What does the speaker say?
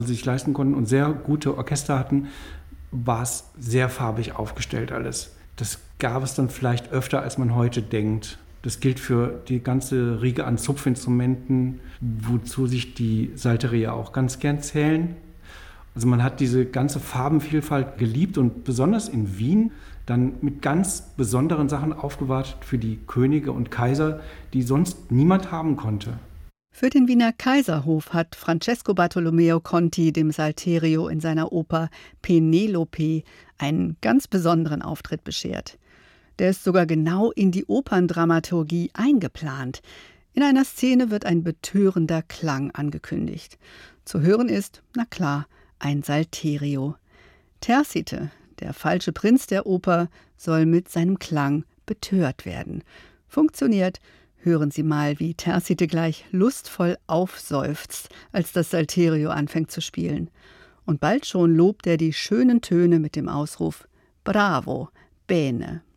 sich leisten konnten und sehr gute Orchester hatten, war es sehr farbig aufgestellt alles. Das gab es dann vielleicht öfter, als man heute denkt. Das gilt für die ganze Riege an Zupfinstrumenten, wozu sich die Salterier auch ganz gern zählen. Also man hat diese ganze Farbenvielfalt geliebt und besonders in Wien dann mit ganz besonderen Sachen aufgewartet für die Könige und Kaiser, die sonst niemand haben konnte. Für den Wiener Kaiserhof hat Francesco Bartolomeo Conti dem Salterio in seiner Oper Penelope einen ganz besonderen Auftritt beschert. Der ist sogar genau in die Operndramaturgie eingeplant. In einer Szene wird ein betörender Klang angekündigt. Zu hören ist, na klar, ein Salterio. Terzite, der falsche Prinz der Oper, soll mit seinem Klang betört werden. Funktioniert. Hören Sie mal, wie Terzite gleich lustvoll aufseufzt, als das Salterio anfängt zu spielen. Und bald schon lobt er die schönen Töne mit dem Ausruf Bravo, bene.